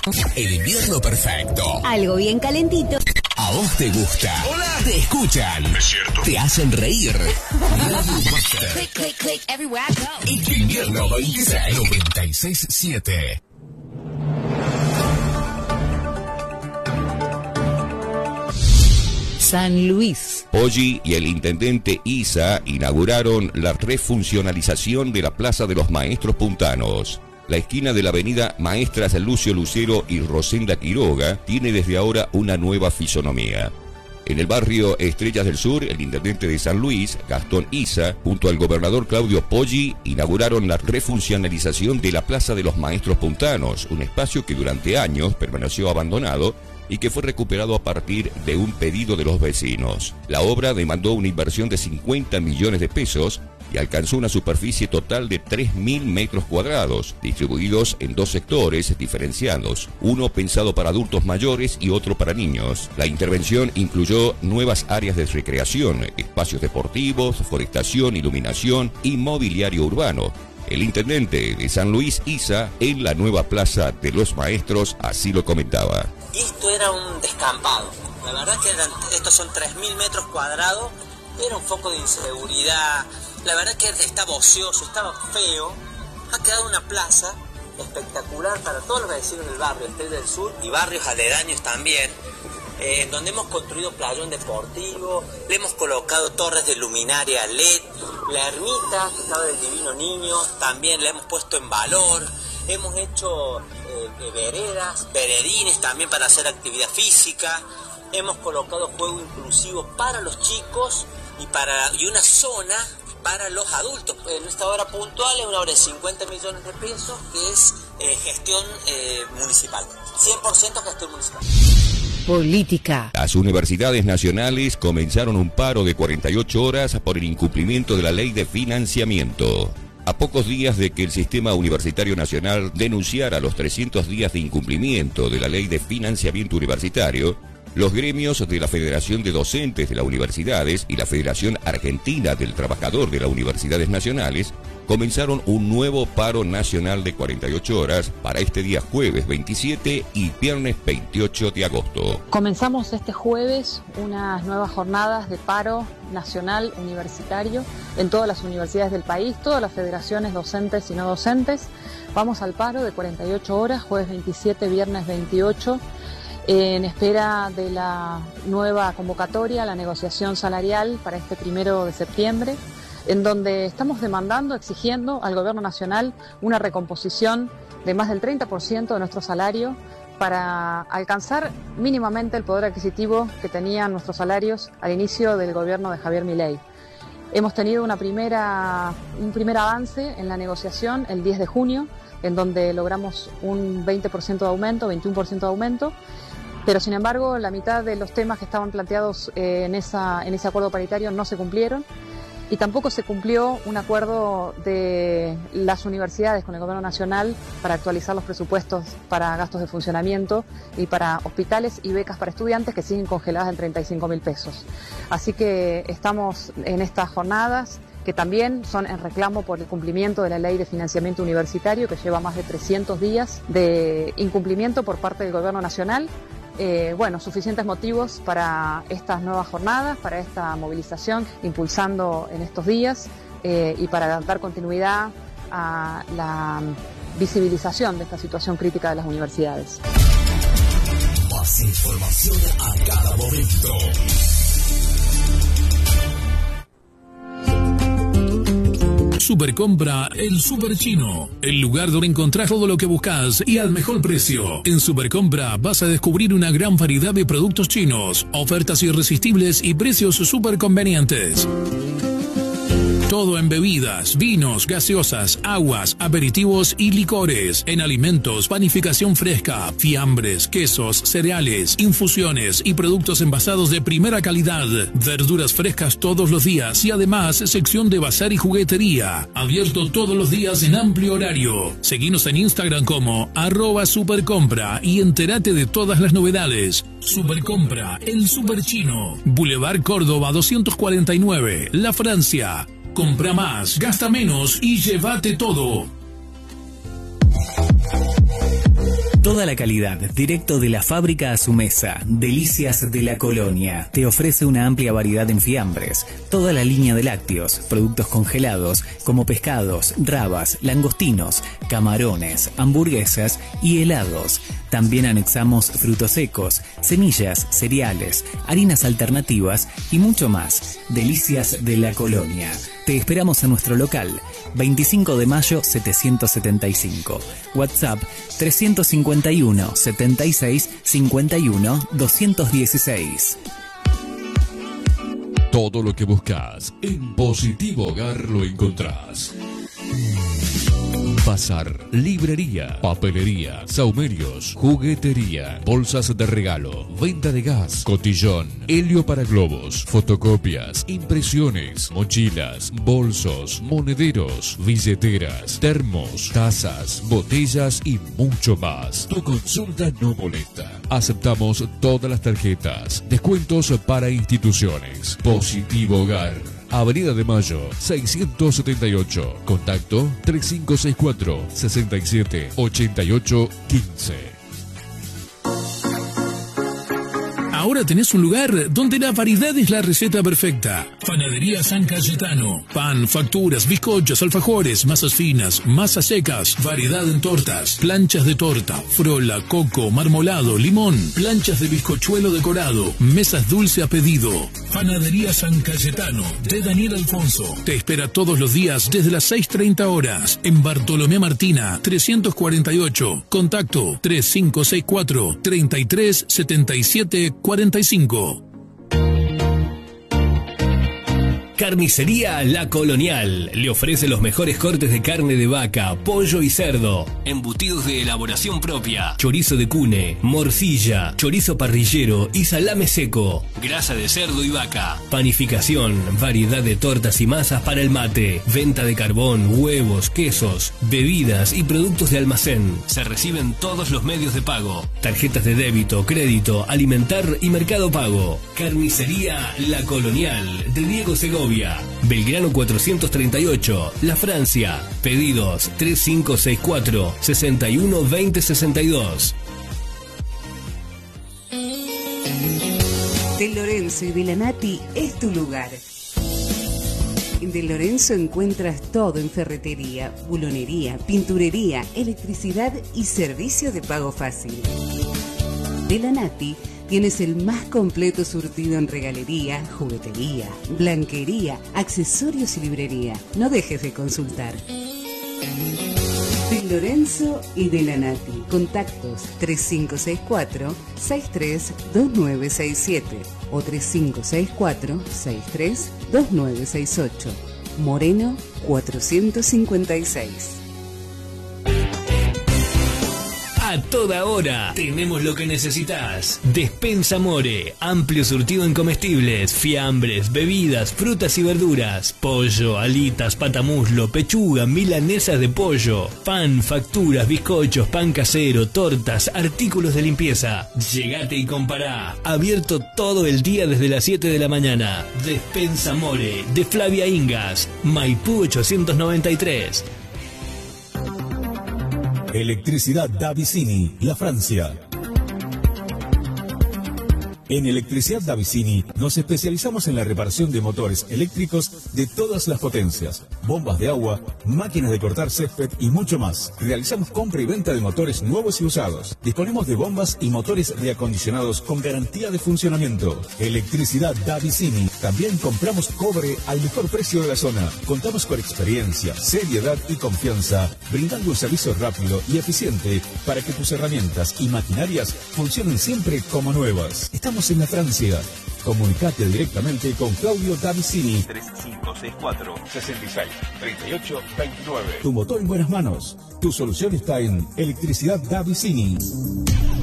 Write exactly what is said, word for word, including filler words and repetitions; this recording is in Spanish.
El invierno perfecto. Algo bien calentito. A vos te gusta. Hola. Te escuchan. Es cierto. Te hacen reír. Radio Master. Click, click, click, everywhere I go. Invierno veintiséis. noventa y seis punto siete. San Luis. Poggi y el intendente Isa inauguraron la refuncionalización de la Plaza de los Maestros Puntanos. La esquina de la avenida Maestras Lucio Lucero y Rosenda Quiroga tiene desde ahora una nueva fisonomía. En el barrio Estrellas del Sur, el intendente de San Luis, Gastón Isa, junto al gobernador Claudio Poggi, inauguraron la refuncionalización de la Plaza de los Maestros Puntanos, un espacio que durante años permaneció abandonado y que fue recuperado a partir de un pedido de los vecinos. La obra demandó una inversión de cincuenta millones de pesos y alcanzó una superficie total de tres mil metros cuadrados, distribuidos en dos sectores diferenciados, uno pensado para adultos mayores y otro para niños. La intervención incluyó nuevas áreas de recreación, espacios deportivos, forestación, iluminación y mobiliario urbano. El intendente de San Luis, Isa, en la nueva Plaza de los Maestros, así lo comentaba. Y esto era un descampado. La verdad que eran, estos son tres mil metros cuadrados, era un foco de inseguridad. La verdad que estaba ocioso, estaba feo. Ha quedado una plaza espectacular para todos los vecinos del barrio Estrella del Sur y barrios aledaños también, eh, en donde hemos construido playón deportivo, le hemos colocado torres de luminaria L E D, la ermita que estaba del Divino Niño también la hemos puesto en valor, hemos hecho eh, veredas, veredines también para hacer actividad física, hemos colocado juego inclusivo para los chicos y, para, y una zona para los adultos. En esta hora puntual es una hora de cincuenta millones de pesos, que es eh, gestión eh, municipal, cien por ciento gestión municipal. Política. Las universidades nacionales comenzaron un paro de cuarenta y ocho horas por el incumplimiento de la ley de financiamiento. A pocos días de que el Sistema Universitario Nacional denunciara los trescientos días de incumplimiento de la ley de financiamiento universitario, los gremios de la Federación de Docentes de las Universidades y la Federación Argentina del Trabajador de las Universidades Nacionales comenzaron un nuevo paro nacional de cuarenta y ocho horas para este día jueves veintisiete y viernes veintiocho de agosto. Comenzamos este jueves unas nuevas jornadas de paro nacional universitario en todas las universidades del país, todas las federaciones docentes y no docentes. Vamos al paro de cuarenta y ocho horas, jueves veintisiete, viernes veintiocho. En espera de la nueva convocatoria, la negociación salarial para este primero de septiembre, en donde estamos demandando, exigiendo al Gobierno Nacional una recomposición de más del treinta por ciento de nuestro salario para alcanzar mínimamente el poder adquisitivo que tenían nuestros salarios al inicio del gobierno de Javier Milei. Hemos tenido una primera, un primer avance en la negociación el diez de junio, en donde logramos un veinte por ciento de aumento, veintiuno por ciento de aumento, pero sin embargo la mitad de los temas que estaban planteados eh, en, esa, en ese acuerdo paritario no se cumplieron y tampoco se cumplió un acuerdo de las universidades con el Gobierno Nacional para actualizar los presupuestos para gastos de funcionamiento y para hospitales y becas para estudiantes que siguen congeladas en treinta y cinco mil pesos. Así que estamos en estas jornadas que también son en reclamo por el cumplimiento de la Ley de Financiamiento Universitario, que lleva más de trescientos días de incumplimiento por parte del Gobierno Nacional. Eh, bueno, suficientes motivos para estas nuevas jornadas, para esta movilización impulsando en estos días eh, y para dar continuidad a la visibilización de esta situación crítica de las universidades. Más información a cada momento. Supercompra El Super Chino, el lugar donde encontrás todo lo que buscas y al mejor precio. En Supercompra vas a descubrir una gran variedad de productos chinos, ofertas irresistibles y precios súper convenientes. Todo en bebidas, vinos, gaseosas, aguas, aperitivos y licores. En alimentos, panificación fresca, fiambres, quesos, cereales, infusiones y productos envasados de primera calidad. Verduras frescas todos los días y además sección de bazar y juguetería. Abierto todos los días en amplio horario. Seguinos en Instagram como arroba supercompra y entérate de todas las novedades. Supercompra, el Super Chino. Boulevard Córdoba doscientos cuarenta y nueve, La Francia. Compra más, gasta menos y llévate todo. Toda la calidad, directo de la fábrica a su mesa. Delicias de la Colonia. Te ofrece una amplia variedad en fiambres, toda la línea de lácteos, productos congelados como pescados, rabas, langostinos, camarones, hamburguesas y helados. También anexamos frutos secos, semillas, cereales, harinas alternativas y mucho más. Delicias de la Colonia. Te esperamos en nuestro local, veinticinco de mayo setecientos setenta y cinco. WhatsApp trescientos cincuenta y uno, setenta y seis, cincuenta y uno, doscientos dieciséis. Todo lo que buscas en Positivo Hogar lo encontrás. Bazar, librería, papelería, saumerios, juguetería, bolsas de regalo, venta de gas, cotillón, helio para globos, fotocopias, impresiones, mochilas, bolsos, monederos, billeteras, termos, tazas, botellas y mucho más. Tu consulta no molesta. Aceptamos todas las tarjetas. Descuentos para instituciones. Positivo Hogar. Avenida de Mayo, seiscientos setenta y ocho. Contacto tres cinco seis cuatro, seis siete, ocho ocho uno cinco. Ahora tenés un lugar donde la variedad es la receta perfecta. Panadería San Cayetano. Pan, facturas, bizcochos, alfajores, masas finas, masas secas, variedad en tortas, planchas de torta, frola, coco, marmolado, limón, planchas de bizcochuelo decorado, mesas dulce a pedido. Panadería San Cayetano de Daniel Alfonso. Te espera todos los días desde las seis treinta horas en Bartolomé Martina, trescientos cuarenta y ocho. Contacto tres cinco seis cuatro, treinta y tres, setenta y siete, cuarenta y cinco. Carnicería La Colonial le ofrece los mejores cortes de carne de vaca, pollo y cerdo, embutidos de elaboración propia, chorizo de cune, morcilla, chorizo parrillero y salame seco, grasa de cerdo y vaca, panificación, variedad de tortas y masas para el mate, venta de carbón, huevos, quesos, bebidas y productos de almacén. Se reciben todos los medios de pago, tarjetas de débito, crédito, alimentar y mercado pago. Carnicería La Colonial de Diego Segovia, Belgrano cuatrocientos treinta y ocho, La Francia. Pedidos tres cinco seis cuatro, sesenta y uno, veinte sesenta y dos. De Lorenzo y de la Nati es tu lugar. En De Lorenzo encuentras todo en ferretería, bulonería, pinturería, electricidad y servicio de pago fácil. De la Nati tienes el más completo surtido en regalería, juguetería, blanquería, accesorios y librería. No dejes de consultar. De Lorenzo y de la Nati. Contactos tres cinco seis cuatro, seis tres, dos nueve seis siete o tres cinco seis cuatro, seis tres, dos nueve seis ocho. Moreno cuatrocientos cincuenta y seis. A toda hora tenemos lo que necesitas. Despensa More, amplio surtido en comestibles, fiambres, bebidas, frutas y verduras, pollo, alitas, patamuslo, pechuga, milanesas de pollo, pan, facturas, bizcochos, pan casero, tortas, artículos de limpieza. Llegate y compará. Abierto todo el día desde las siete de la mañana. Despensa More, de Flavia Ingas, Maipú ochocientos noventa y tres. Electricidad Davicini, La Francia. En Electricidad Davicini nos especializamos en la reparación de motores eléctricos de todas las potencias, bombas de agua, máquinas de cortar césped y mucho más. Realizamos compra y venta de motores nuevos y usados. Disponemos de bombas y motores reacondicionados con garantía de funcionamiento. Electricidad Davicini. También compramos cobre al mejor precio de la zona. Contamos con experiencia, seriedad y confianza, brindando un servicio rápido y eficiente para que tus herramientas y maquinarias funcionen siempre como nuevas. Estamos en la Francia. Comunicate directamente con Claudio Davicini. tres cinco seis cuatro, seis seis, treinta y ocho, veintinueve. Tu motor en buenas manos. Tu solución está en Electricidad Davicini.